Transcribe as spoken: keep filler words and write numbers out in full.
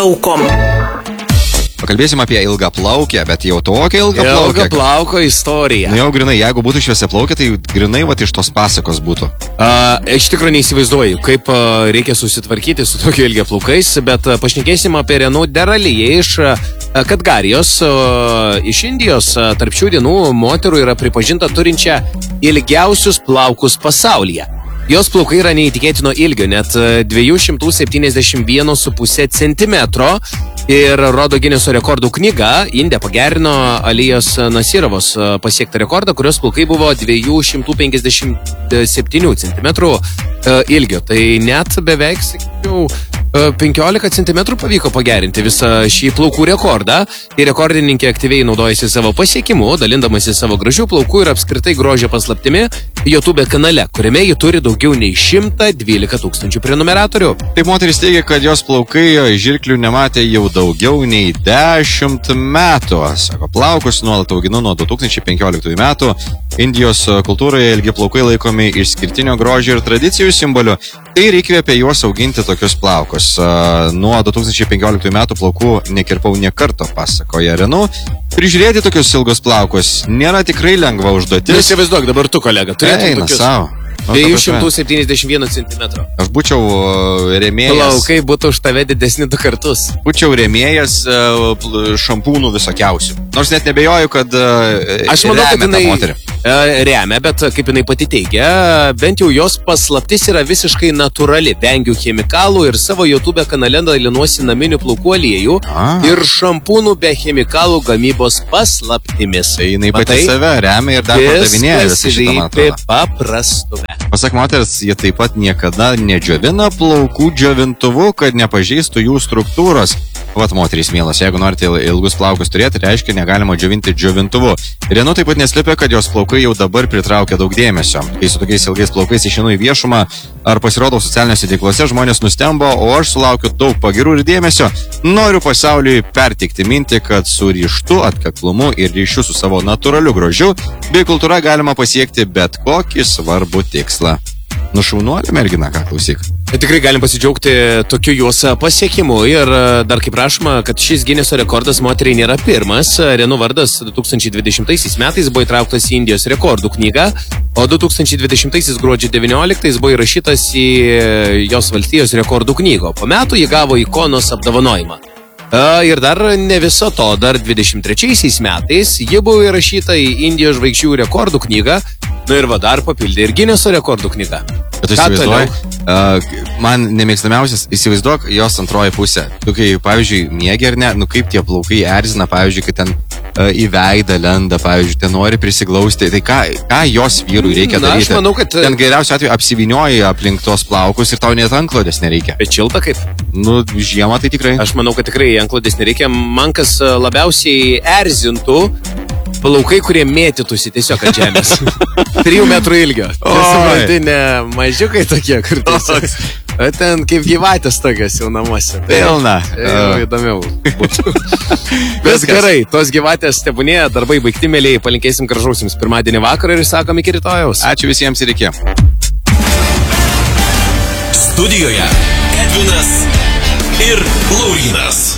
plaukom. Pakalbėsim apie ilgą plaukę, bet jau tokią ilgą plaukę. Ilgą plauko istoriją. Nu jau grinai, jeigu būtų šviesią plaukę, tai grinai vat iš tos pasakos būtų. Uh, iš tikrųjų neįsivaizduoju, kaip uh, reikia susitvarkyti su tokiu ilgia plaukais, bet uh, pašnekėsim apie Renaud Deralyje iš uh, Kadgarijos, uh, iš Indijos. Uh, tarp šių dienų moterų yra pripažinta turinčia ilgiausius plaukus pasaulyje. Jos plaukai yra neįtikėtino ilgio, net dviejų šimtų septyniasdešimt vieno su puse centimetro. Ir rodo Gineso rekordų knyga, Indija pagerino Alijos Nasirovos pasiektą rekordą, kurios plaukai buvo dviejų šimtų penkiasdešimt septynių centimetrų ilgio. Tai net beveik, sakyčiau, penkiolika centimetrų pavyko pagerinti visą šį plaukų rekordą. Ir rekordininkė aktyviai naudojasi savo pasiekimu, dalindamasi savo gražių plaukų ir apskritai grožio paslaptimi YouTube kanale, kuriame ji turi daugiau nei šimtą dvylika tūkstančių prenumeratorių. Taip moteris teigia, kad jos plaukai žirklių nematė jau daugiau nei dešimt metų. Sako, plaukus nuolat auginu nuo du tūkstančiai penkioliktųjų metų. Indijos kultūroje ilgi plaukai laikomi išskirtinio grožio ir tradicijų simboliu. Tai įkvėpė juos auginti tokius plaukus. Nuo du tūkstančiai penkioliktųjų metų plaukų nekirpau nė karto, pasakoja Renaud. Prižiūrėti tokius ilgus plaukus nėra tikrai lengva užduotis. Įsivaizduok, dabar tu, kolega, turėtum tokius savo. dviejų šimtų septyniasdešimt vieno centimetro. Aš būčiau rėmėjas. Plaukai būtų už tave didesni du kartus. Būčiau rėmėjas šampūnų visokiausių. Nors net nebejoju, kad aš manau, kad jinai moterį. remia, bet kaip jinai pati teigia, bent jau jos paslaptis yra visiškai natūrali. Vengiu chemikalų ir savo YouTube kanale dalinuosi naminių plaukų aliejų ir šampūnų be chemikalų gamybos paslaptimis. Tai jinai pati save remia ir dar pardavinėja visą šitą, man atrodo. Paprastume. Pasak moters, jie taip pat niekada nedžiovina plaukų džiovintuvu, kad nepažeistų jų struktūros. Vat moterys mielos, jeigu norite ilgus plaukus turėti, reiškia negalima džiovinti džiovintuvu. Renaud taip pat neslėpia, kad jos plaukai jau dabar pritraukia daug dėmesio. Kai su tokiais ilgais plaukais išeinu į viešumą ar pasirodau socialiniuose tinkluose, žmonės nustemba, o aš sulaukiu daug pagirų ir dėmesio. Noriu pasauliui perteikti mintį, kad su ryžtu, atkaklumu ir ryšiu su savo natūraliu grožiu bei kultūra galima pasiekti bet kokį svarbų tikslą. Nušaunuolė mergina, ką klausyk. Tikrai galim pasidžiaugti tokiu jos pasiekimu ir dar kaip rašoma, kad šis Gineso rekordas moteriai nėra pirmas. Renaud vardas du tūkstančiai dvidešimtaisiais metais buvo įtrauktas į Indijos rekordų knygą, o du tūkstančiai dvidešimtaisiais gruodžio devynioliktais buvo įrašytas į jos valstijos rekordų knygą. Po metų ji gavo ikonos apdovanojimą. Ir dar ne viso to, dar dvidešimt trečiaisiais metais ji buvo įrašyta į Indijos žvaigždžių rekordų knygą, nu ir va dar papildė ir Gineso rekordų knygą. Bet tu įsivaizduoji, uh, man nemėgstamiausias, įsivaizduok jos antroji pusė. Tu kai, pavyzdžiui, miegi ar ne, nu kaip tie plaukai erzina, pavyzdžiui, kai ten uh, į veidą lenda, pavyzdžiui, ten nori prisiglausti. Tai ką, ką jos vyrui reikia Na, daryti? Aš manau, kad... Ten geriausiu atveju apsivinioji aplink tos plaukus ir tau net antklodės nereikia. Bet šilta kaip? Nu, žiemą tai tikrai. Aš manau, kad tikrai antklodės nereikia. Man kas labiausiai erzintų, plaukai, kurie mėtytųsi tiesiog ant žemės. Trijų metrų ilgio. Tai ne mažiukai tokie, kur tiesiog. Ten kaip gyvatės tokios jau namuose. Pilna. Jau įdomiau būtų. Bet gerai, tos gyvatės tebūnėje, darbai baigti, mėlyje, palinkėsim gražaus jums pirmadienį vakarą ir sakom iki rytojaus. Ačiū visiems ir iki. Studijoje Edvinas ir Laurynas.